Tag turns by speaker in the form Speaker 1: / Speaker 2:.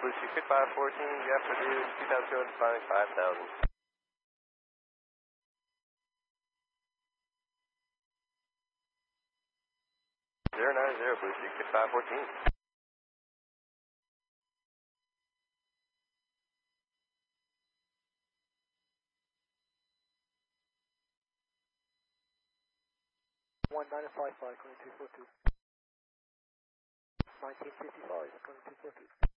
Speaker 1: Blue Sheep 514, Jeff Purdue, 2,200, flying 5,000. 090, Blue Sheep 514.
Speaker 2: One 955, 2242. 1955, 2242.